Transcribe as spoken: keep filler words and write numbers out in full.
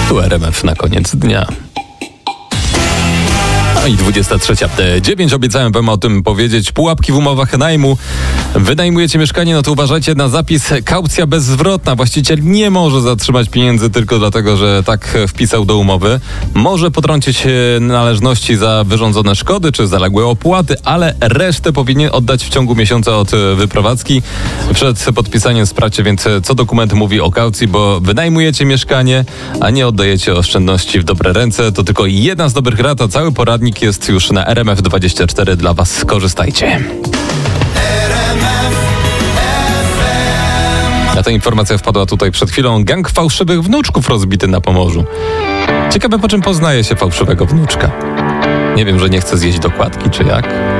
Tu R M F na koniec dnia. No i dwudziesta trzecia dziewięć. Obiecałem wam o tym powiedzieć. Pułapki w umowach najmu. Wynajmujecie mieszkanie, no to uważajcie na zapis kaucja bezzwrotna. Właściciel nie może zatrzymać pieniędzy tylko dlatego, że tak wpisał do umowy. Może potrącić należności za wyrządzone szkody czy zaległe opłaty, ale resztę powinien oddać w ciągu miesiąca od wyprowadzki. Przed podpisaniem sprawdźcie więc, co dokument mówi o kaucji, bo wynajmujecie mieszkanie, a nie oddajecie oszczędności w dobre ręce. To tylko jedna z dobrych rad, a cały poradnik jest już na R M F dwadzieścia cztery dla was. Skorzystajcie. A ta informacja wpadła tutaj przed chwilą. Gang fałszywych wnuczków rozbity na Pomorzu. Ciekawe, po czym poznaje się fałszywego wnuczka. Nie wiem, że nie chce zjeść dokładki, czy jak?